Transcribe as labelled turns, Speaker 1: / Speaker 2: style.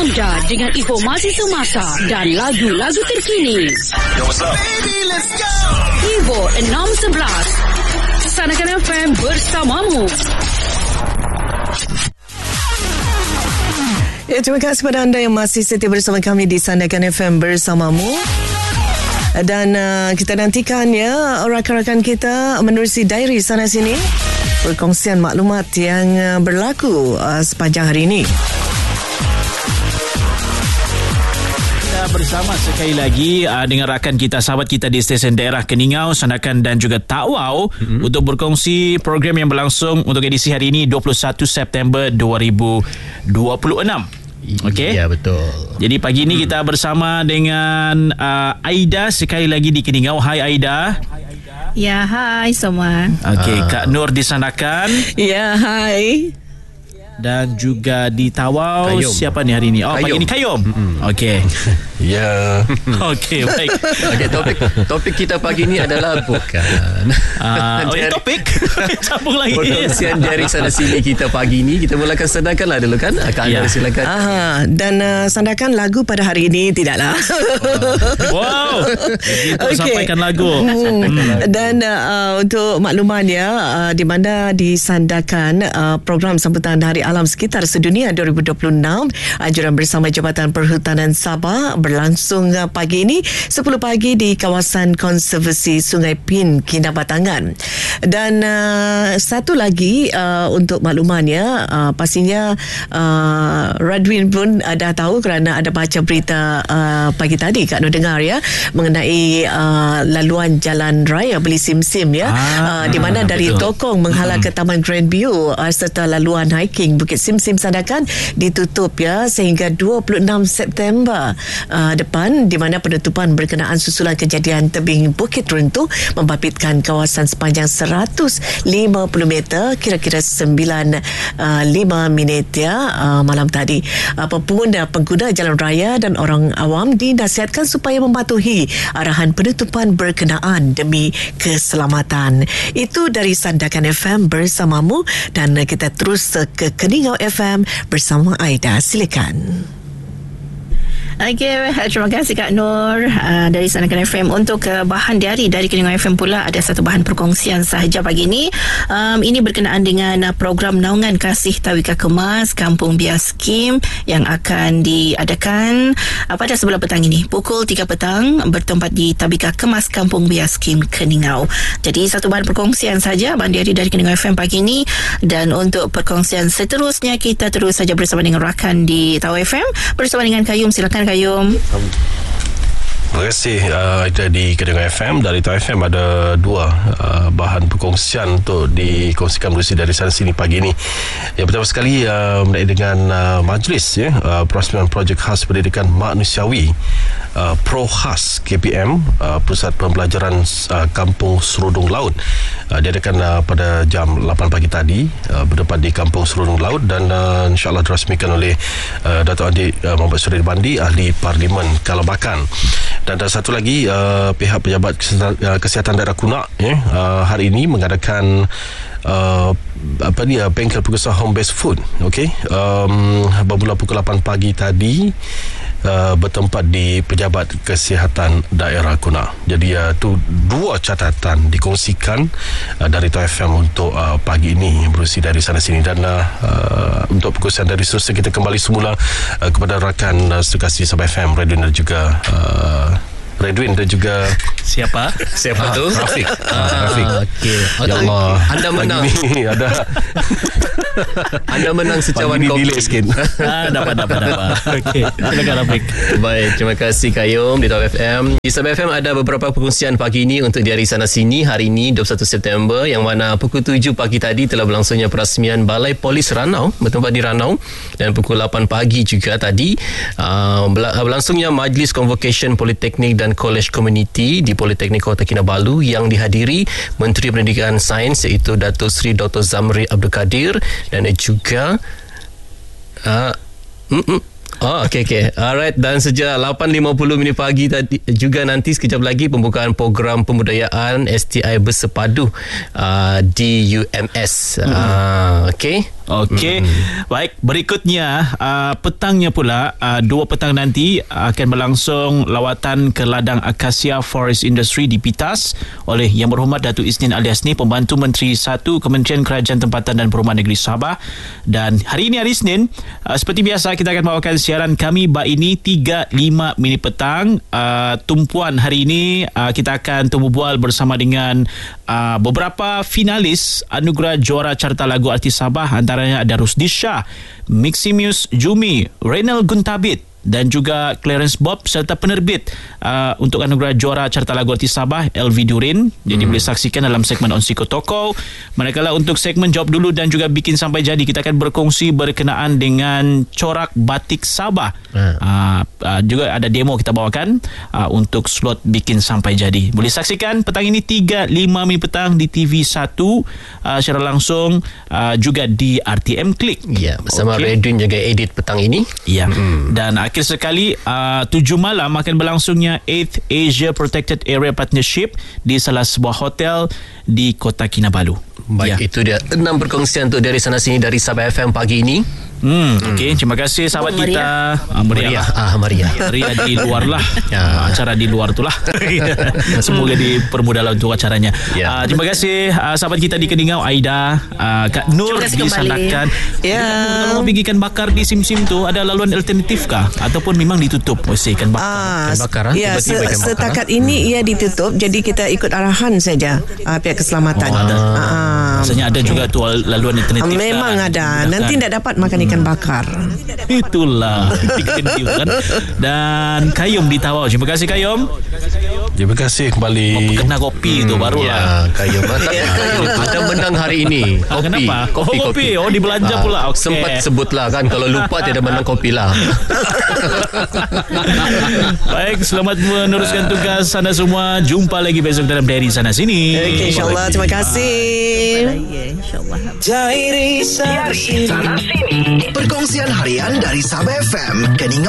Speaker 1: anda dengan informasi semasa dan lagu-lagu terkini.
Speaker 2: Yo, what's up? Baby, let's go!
Speaker 1: Vivo 611 Sandakan FM bersamamu.
Speaker 3: Ya, terima kasih kepada anda yang masih setia bersama kami di Sandakan FM bersamamu. Dan kita nantikan ya rakan-rakan kita menerusi diary sana sini, perkongsian maklumat yang berlaku sepanjang hari ini.
Speaker 4: Bersama sekali lagi dengan rakan kita, sahabat kita di stesen daerah Keningau, Sandakan dan juga Takwau untuk berkongsi program yang berlangsung untuk edisi hari ini 21 September 2026. Okey. Ya, betul. Jadi pagi ini kita bersama dengan Aida sekali lagi di Keningau. Hai Aida.
Speaker 5: Ya, hai semua.
Speaker 4: Okey, Kak Nur di Sandakan.
Speaker 3: Ya, hai.
Speaker 4: Dan juga di Tawau. Kayum. Siapa ni hari ini? Oh, Kayum. Pagi ini Kayum. Okey.
Speaker 6: Ya.
Speaker 4: Okey, baik.
Speaker 6: Okey, topik kita pagi ini adalah bukan.
Speaker 4: Topik. Sambung lagi.
Speaker 6: Perkongsian dari sana sini kita pagi ini. Kita mulakan Sandakan lah dulu kan. Kak Anda silakan.
Speaker 3: Dan Sandakan lagu pada hari ini tidaklah.
Speaker 4: Wow. Kita sampaikan lagu.
Speaker 3: Dan untuk makluman ya, di mana di Sandakan program sambutan Hari Alam Sekitar Sedunia 2026 anjuran bersama Jabatan Perhutanan Sabah berlangsung pagi ini 10 pagi di kawasan konservasi Sungai Pin, Kinabatangan. Dan satu lagi untuk maklumannya, pastinya Radwin pun dah tahu kerana ada baca berita pagi tadi Kak Nur dengar ya, mengenai laluan jalan raya Beli Sim-Sim ya, di mana dari Tokong menghala ke Taman Grandview serta laluan hiking Bukit Sim-Sim Sandakan ditutup ya sehingga 26 September depan, di mana penutupan berkenaan susulan kejadian tebing Bukit Runtuh membabitkan kawasan sepanjang 150 meter kira-kira 9.5 minit ya malam tadi. Pengguna jalan raya dan orang awam dinasihatkan supaya mematuhi arahan penutupan berkenaan demi keselamatan. Itu dari Sandakan FM bersamamu, dan kita terus ke Keningau FM bersama Aida. Silakan.
Speaker 5: Okey, terima kasih Kak Nur dari Sandakan FM. Untuk bahan diari dari Keningau FM pula, ada satu bahan perkongsian sahaja pagi ini. Ini berkenaan dengan program naungan kasih tawika kemas Kampung Bias Skim yang akan diadakan pada sebelah petang ini pukul 3 petang bertempat di Tabika Kemas Kampung Bias Skim Keningau. Jadi satu bahan perkongsian saja bahan diari dari Keningau FM pagi ini. Dan untuk perkongsian seterusnya, kita terus saja bersama dengan rakan di Tawau FM bersama dengan Kayum. Silakan Kayum.
Speaker 6: Terima kasih. Kita di Keningau FM. Dari Tawau FM ada dua bahan perkongsian untuk dikongsikan berusi dari sana sini pagi ini. Yang pertama sekali berkaitan dengan majlis perasmian projek khas pendidikan manusiawi ProHas KPM, Pusat Pembelajaran Kampung Serudung Laut, diadakan pada jam 8 pagi tadi bertempat di Kampung Serudung Laut, dan insyaAllah dirasmikan oleh Datuk Andik Muhammad Surid Bandi, Ahli Parlimen Kalabakan. Dan ada satu lagi, pihak pejabat kesihatan daerah Kunak hari ini mengadakan bengkel pengusaha home based food. Okey, bermula pukul 8 pagi tadi bertempat di pejabat kesihatan daerah Kunak. Jadi tu dua catatan dikongsikan dari Tawau FM untuk pagi ini berusi dari sana sini. Dan untuk perkongsian dari seterusnya, kita kembali semula kepada rakan Stukasi Sabah FM Redwin dan juga
Speaker 4: siapa tu?
Speaker 6: Rafiq.
Speaker 4: Okey.
Speaker 6: Ya Allah,
Speaker 5: anda menang.
Speaker 6: Anda menang secawan kopi. Delay sikit.
Speaker 4: Dapat. Okey. Silakan Rafiq.
Speaker 6: Baik, terima kasih Kayum di Tawau FM. Di Sabah FM ada beberapa perkongsian pagi ini untuk diari sana sini hari ini 21 September, yang mana pukul 7 pagi tadi telah berlangsungnya perasmian Balai Polis Ranau bertempat di Ranau, dan pukul 8 pagi juga tadi berlangsungnya Majlis Convocation Politeknik dan College Community di Politeknik Kota Kinabalu yang dihadiri Menteri Pendidikan Sains iaitu Datuk Seri Dr. Zamri Abdul Kadir, dan juga okey. Alright, dan sejak 8.50 pagi tadi juga nanti sekejap lagi pembukaan program pembudayaan STI bersepadu di UMS. Okey.
Speaker 4: Okey. Baik, berikutnya petangnya pula 2 petang nanti akan berlangsung lawatan ke ladang Akasia Forest Industry di Pitas oleh Yang Berhormat Datuk Isnin Ali Hasni, Pembantu Menteri 1 Kementerian Kerajaan Tempatan dan Perumahan Negeri Sabah. Dan hari ini hari Isnin, seperti biasa kita akan bawakan siaran kami ini 3.5 minit petang. Tumpuan hari ini kita akan tumbuh bual bersama dengan beberapa finalis anugerah juara carta lagu artis Sabah. Antaranya ada Rusdi Shah, Maximus Jumi, Renal Guntabit dan juga Clarence Bob serta penerbit untuk anugerah juara carta lagu artis Sabah LV Durin. Jadi boleh saksikan dalam segmen On Siko Toko. Manakala untuk segmen Jawab Dulu dan juga Bikin Sampai Jadi, kita akan berkongsi berkenaan dengan corak batik Sabah. Juga ada demo kita bawakan untuk slot Bikin Sampai Jadi. Boleh saksikan petang ini 3.5 minit petang di TV1 secara langsung, juga di RTM Klik.
Speaker 7: Ya, bersama Redwin jaga edit petang ini.
Speaker 4: Ya. Dan akhir sekali 7 malam akan berlangsungnya 8th Asia Protected Area Partnership di salah sebuah hotel di Kota Kinabalu.
Speaker 7: Baik, itu dia 6 perkongsian untuk dari sana sini dari Sabah FM pagi ini.
Speaker 4: Okey, terima kasih sahabat kita. Maria. Maria di luar lah. Acara di luar tu lah. Semoga dipermudahlah untuk acaranya. Terima kasih sahabat kita di Keningau, Aida, Kak Nur di Sandakan. Kalau pergi ikan bakar di Sim-Sim tu, ada laluan alternatif kah? Ataupun memang ditutup ikan bakar?
Speaker 7: Ikan bakar,
Speaker 3: tiba-tiba ikan bakar. Setakat ini ia ditutup, jadi kita ikut arahan saja pihak keselamatan.
Speaker 4: Maksudnya ada juga tu laluan alternatif.
Speaker 3: Memang ada. Nanti tidak dapat makan ikan bakar.
Speaker 4: Itulah. Dan Kayum di Tawau. Terima kasih Kayum.
Speaker 6: Terima kasih kembali.
Speaker 4: Kena kopi tu barulah.
Speaker 7: Kayum. Ada menang hari ini. Kopi.
Speaker 4: Kenapa? Kopi. Oh, dibelanja pula. Okay.
Speaker 7: Sempat sebutlah kan, kalau lupa tiada menang kopi lah.
Speaker 4: Baik, selamat meneruskan tugas anda semua. Jumpa lagi besok dalam Diary Sana Sini.
Speaker 3: Okay, insyaAllah. Terima kasih.
Speaker 5: InsyaAllah.
Speaker 2: Diary Sana Sini. Perkongsian harian dari Sabah FM, Keningau